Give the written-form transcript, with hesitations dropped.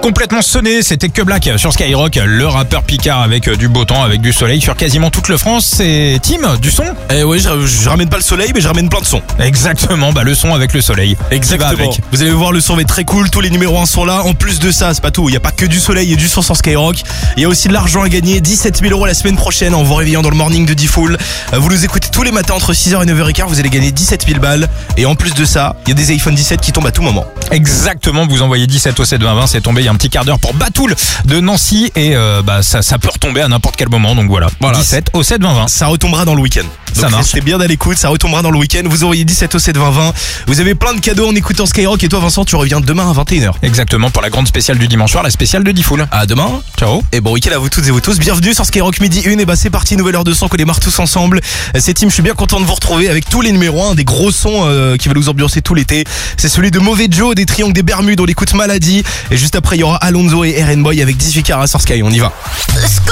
Complètement sonné, c'était Que Black sur Skyrock, le rappeur Picard avec du beau temps, avec du soleil sur quasiment toute le France. C'est Tim, du son. Oui, je ramène pas le soleil, mais je ramène plein de sons. Exactement, le son avec le soleil. Exactement. Vous allez voir, le son va être très cool, tous les numéros 1 sont là. En plus de ça, c'est pas tout, il y a pas que du soleil et du son sur Skyrock. Il y a aussi de l'argent à gagner, 17 000 € la semaine prochaine en vous réveillant dans le morning de D-Full. Vous nous écoutez tous les matins entre 6h et 9h15, vous allez gagner 17 000 balles. Et en plus de ça, il y a des iPhone 17 qui tombent à tout moment. Exactement, vous envoyez 17 au 7 20 20, c'est tombé il y a un petit quart d'heure pour Batoul de Nancy et ça peut retomber à n'importe quel moment, donc voilà. 17 au 7 20 20. Ça retombera dans le week-end. Donc ça marche. Restez bien à l'écoute, ça retombera dans le week-end. Vous envoyez 17 au 7 20 20. Vous avez plein de cadeaux en écoutant Skyrock. Et toi Vincent, tu reviens demain à 21h. Exactement, pour la grande spéciale du dimanche soir, la spéciale de D-Full. À demain. Ciao. Et bon week-end à vous toutes et vous tous. Bienvenue sur Skyrock midi 1. Et c'est parti, nouvelle heure de son qu'on démarre tous ensemble. C'est Tim, je suis bien content de vous retrouver avec tous les numéros 1, des gros sons qui va nous ambiancer tout l'été. C'est celui de Mauvais Joe, des Triangles des Bermudes, on l'écoute Maladie. Et juste après il y aura Alonso et Eren Boy avec 18 Carats sur Sky, on y va.